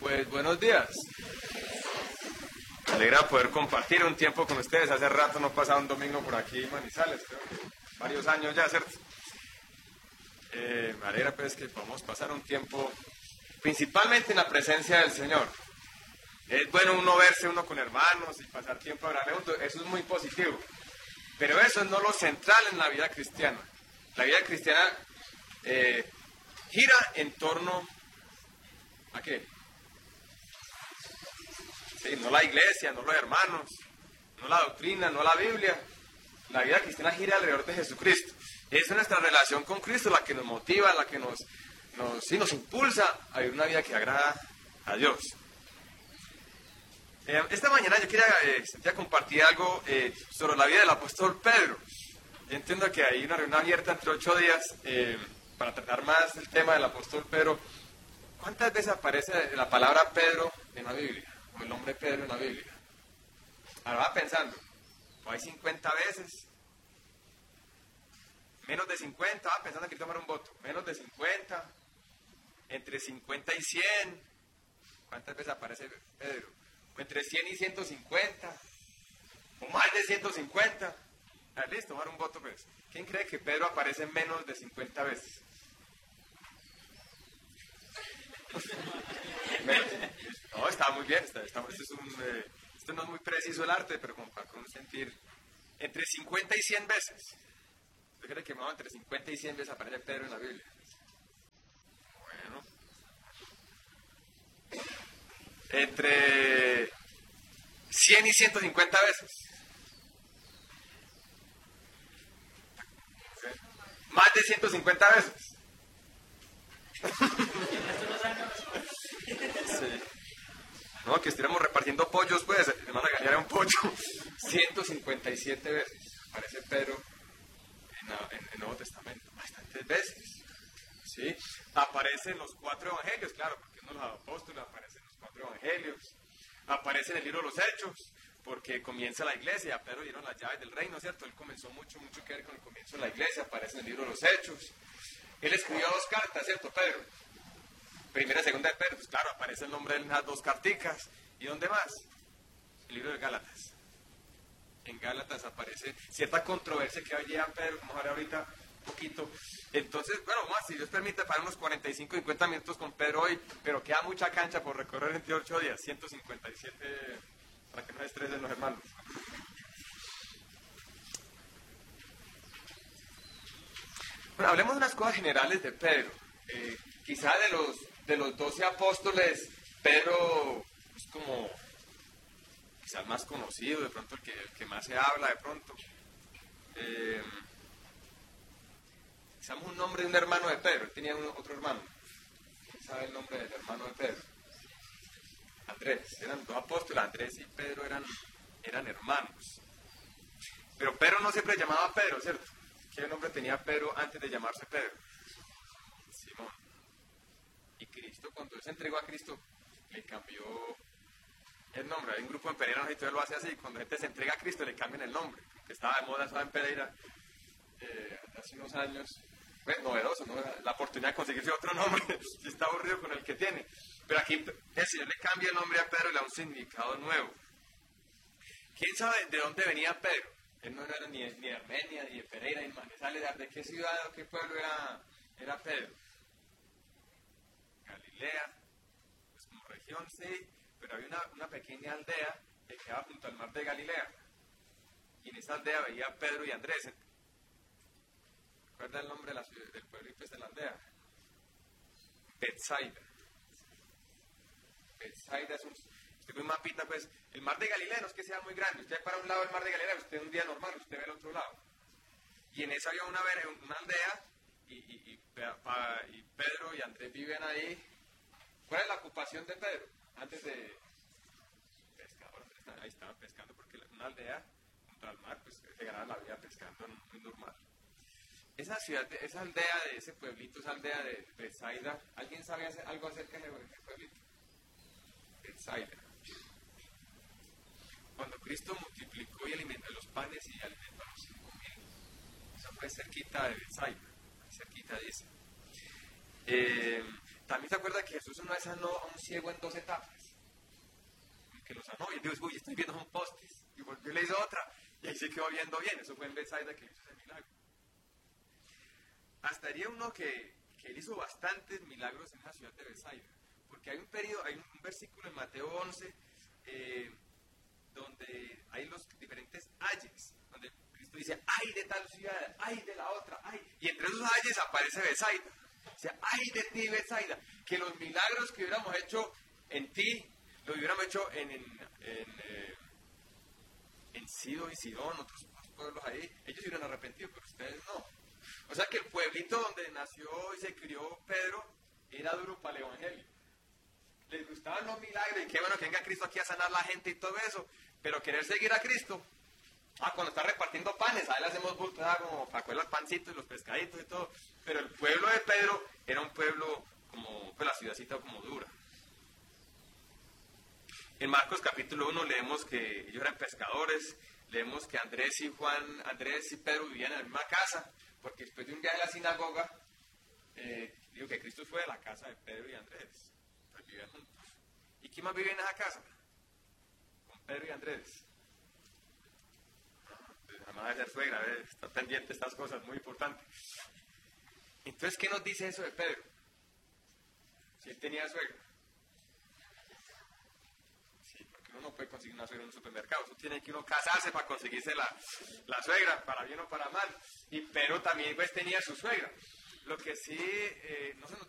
Pues buenos días. Me alegra poder compartir un tiempo con ustedes. Hace rato no pasaba un domingo por aquí en Manizales, creo que varios años ya, ¿cierto? Me alegra pues que podamos pasar un tiempo principalmente en la presencia del Señor. Es bueno uno verse uno con hermanos y pasar tiempo agradable juntos, eso es muy positivo. Pero eso no es lo central en la vida cristiana. La vida cristiana gira en torno ¿a qué? Sí, no la iglesia, no los hermanos, no la doctrina, no la Biblia. La vida cristiana gira alrededor de Jesucristo. Es nuestra relación con Cristo la que nos motiva, la que nos impulsa a vivir una vida que agrada a Dios. Esta mañana yo quería compartir algo sobre la vida del apóstol Pedro. Yo entiendo que hay una reunión abierta entre 8 días para tratar más el tema del apóstol Pedro. ¿Cuántas veces aparece la palabra Pedro en la Biblia? O el nombre Pedro en la Biblia. Ahora va pensando, hay 50 veces, menos de 50, va pensando que tomar un voto, menos de 50, entre 50 y 100, ¿cuántas veces aparece Pedro? O entre 100 y 150, o más de 150. Listo, tomar un voto pues. ¿Quién cree que Pedro aparece menos de 50 veces? No, está muy bien, esto no es muy preciso el arte, pero como para sentir entre 50 y 100 veces. ¿Usted cree que entre 50 y 100 veces aparece Pedro en la Biblia? Bueno, entre 100 y 150 veces. Más de 150 veces. Sí. No, que estuviéramos repartiendo pollos, pues, hermano, ganar un pollo. 157 veces aparece Pedro en el Nuevo Testamento, bastantes veces. ¿Sí? Aparece en los 4 evangelios, claro, porque uno de los apóstoles aparece en los 4 evangelios. Aparece en el libro de los Hechos, porque comienza la iglesia, a Pedro dieron las llaves del reino, ¿cierto? Él comenzó mucho que ver con el comienzo de la iglesia, aparece en el libro de los Hechos. Él escribió 2 cartas, ¿cierto, Pedro? Primera y segunda de Pedro, pues claro, aparece el nombre de las 2 carticas. ¿Y dónde más? El libro de Gálatas. En Gálatas aparece cierta controversia que había Pedro, como haré ahorita un poquito. Entonces, bueno, más, si Dios permite, para unos 45, 50 minutos con Pedro hoy, pero queda mucha cancha por recorrer en 8 días, 157, para que no estresen los hermanos. Bueno, hablemos de unas cosas generales de Pedro. Quizá de los 12 apóstoles, Pedro es como quizá el más conocido, de pronto el que más se habla, de pronto. Sabemos un nombre de un hermano de Pedro, él tenía otro hermano. ¿Quién sabe el nombre del hermano de Pedro? Andrés, eran 2 apóstoles, Andrés y Pedro eran hermanos. Pero Pedro no siempre llamaba Pedro, ¿cierto? ¿Qué nombre tenía Pedro antes de llamarse Pedro? Simón. Y Cristo, cuando él se entregó a Cristo, le cambió el nombre. Hay un grupo en Pereira, y todo lo hace así, cuando la gente se entrega a Cristo le cambian el nombre, que estaba de moda, estaba en Pereira hace unos años. Pues novedoso, ¿no? La oportunidad de conseguirse otro nombre, si está aburrido con el que tiene. Pero aquí el Señor le cambia el nombre a Pedro y le da un significado nuevo. ¿Quién sabe de dónde venía Pedro? Él no era ni de Armenia, ni de Pereira, ni de Manizales. ¿De qué ciudad o qué pueblo era Pedro? Galilea, pues como región sí, pero había una pequeña aldea que quedaba junto al mar de Galilea. Y en esa aldea veía Pedro y Andrés. ¿Recuerda el nombre del pueblo y de la aldea? Betsaida. Betsaida es usted ve un mapita, pues, el mar de Galilea no es que sea muy grande. Usted para un lado del mar de Galilea, usted un día normal, usted ve el otro lado. Y en esa había una aldea, y Pedro y Andrés viven ahí. ¿Cuál es la ocupación de Pedro? Antes de pescador, ahí estaban pescando, porque una aldea junto al mar, pues se ganaba la vida pescando, muy normal. Esa aldea de ese pueblito, esa aldea de Betsaida, ¿alguien sabe algo acerca de ese pueblito? Betsaida. Cuando Cristo multiplicó y alimentó los panes y alimentó a los 5,000, eso fue cerquita de Betsaida, cerquita dice. También se acuerda que Jesús una vez sanó a un ciego en 2 etapas. Que lo sanó y dijo, uy, estoy viendo un postes. Y volvió y le hizo otra. Y ahí se quedó viendo bien. Eso fue en Betsaida que hizo ese milagro. Hasta diría uno que él hizo bastantes milagros en la ciudad de Betsaida. Porque hay un versículo en Mateo 11 donde hay los diferentes ayes. Donde Cristo dice, ay de tal ciudad, ay de la otra, ay. Y entre esos ayes aparece Betsaida. O sea, ay de ti, Betsaida. Que los milagros que hubiéramos hecho en ti, lo hubiéramos hecho en Sido y Sidón, otros pueblos ahí, ellos se hubieran arrepentido, pero ustedes no. O sea que el pueblito donde nació y se crió Pedro era duro para el evangelio. Les gustaban los milagros y qué bueno que venga Cristo aquí a sanar la gente y todo eso, pero querer seguir a Cristo, cuando está repartiendo panes, ahí le hacemos bulto, como para coger los pancitos y los pescaditos y todo, pero el pueblo de Pedro era un pueblo como, pues la ciudadcita como dura. En Marcos capítulo 1 leemos que ellos eran pescadores, leemos que Andrés y Pedro vivían en la misma casa, porque después de un día de la sinagoga, digo que Cristo fue a la casa de Pedro y Andrés, pues vivían juntos. ¿Y quién más vive en esa casa? Con Pedro y Andrés. Además de ser suegra, está pendiente de estas cosas, muy importantes. Entonces, ¿qué nos dice eso de Pedro? Si él tenía suegra. Uno no puede conseguir una suegra en un supermercado, uno tiene que uno casarse para conseguirse la suegra, para bien o para mal. Y Pedro también pues tenía su suegra. Lo que sí no se nos